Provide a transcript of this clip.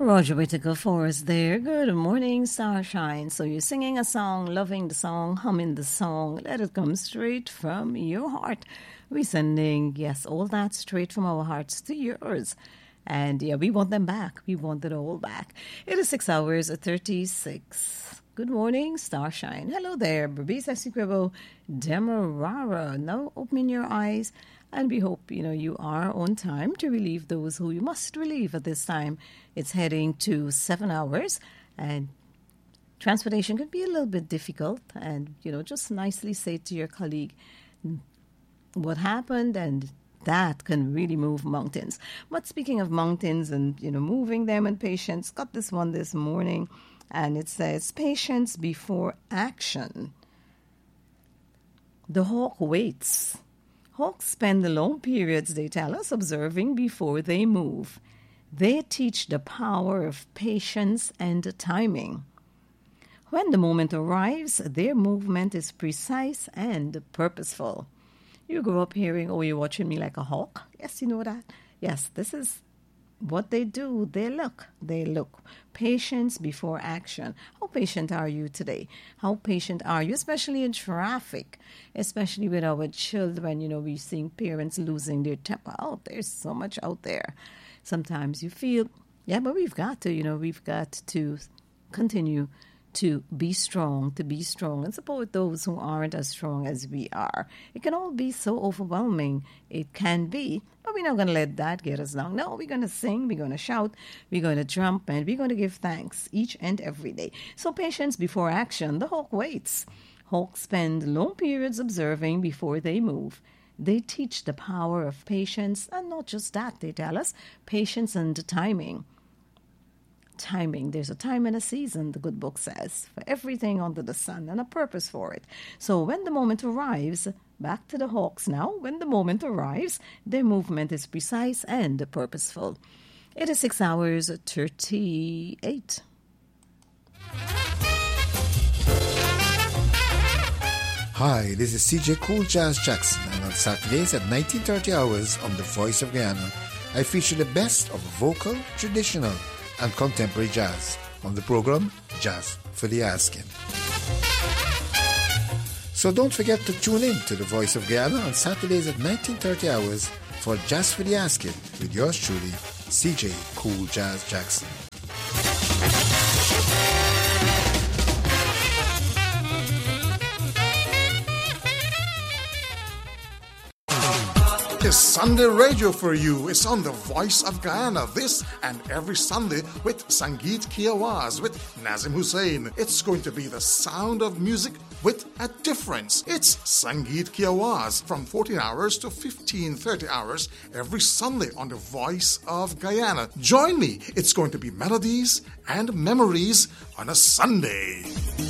Roger Whittaker for us there. Good morning, Starshine. So you're singing a song, loving the song, humming the song. Let it come straight from your heart. We're sending, yes, all that straight from our hearts to yours. And yeah, we want them back. We want it all back. It is 6 hours, 36. Good morning, Starshine. Hello there, Babisa Sikwebo Demerara. Now opening your eyes. And we hope, you are on time to relieve those who you must relieve at this time. It's heading to 7 hours, and transportation could be a little bit difficult. And, just nicely say to your colleague what happened, and that can really move mountains. But speaking of mountains and, moving them and patience, got this one this morning, and it says, patience before action. The hawk waits. Hawks spend the long periods, they tell us, observing before they move. They teach the power of patience and timing. When the moment arrives, their movement is precise and purposeful. You grew up hearing, oh, you're watching me like a hawk? Yes, you know that. Yes, this is what they do. They look. Patience before action. How patient are you today? How patient are you, especially in traffic, especially with our children? We're seeing parents losing their temper. Oh, there's so much out there. Sometimes you feel, but we've got to continue to be strong and support those who aren't as strong as we are. It can all be so overwhelming. It can be, but we're not going to let that get us down. No, we're going to sing, we're going to shout, we're going to jump, and we're going to give thanks each and every day. So patience before action. The hawk waits. Hawks spend long periods observing before they move. They teach the power of patience, and not just that, they tell us, patience and timing. Timing. There's a time and a season, the good book says, for everything under the sun, and a purpose for it. So when the moment arrives, back to the hawks now, when the moment arrives, their movement is precise and purposeful. It is 6 hours, 38. Hi, this is CJ Cool Jazz Jackson, and on Saturdays at 19:30 hours on The Voice of Guyana, I feature the best of vocal, traditional, and contemporary jazz on the program Jazz for the Asking. So don't forget to tune in to The Voice of Guyana on Saturdays at 19:30 hours for Jazz for the Asking with yours truly, CJ Cool Jazz Jackson. It's Sunday radio for you. It's on The Voice of Guyana this and every Sunday with Sangeet Kiawaz, with Nazim Hussain. It's going to be the sound of music with a difference. It's Sangeet Kiawaz from 14 hours to 15:30 hours every Sunday on The Voice of Guyana. Join me. It's going to be melodies and memories on a Sunday.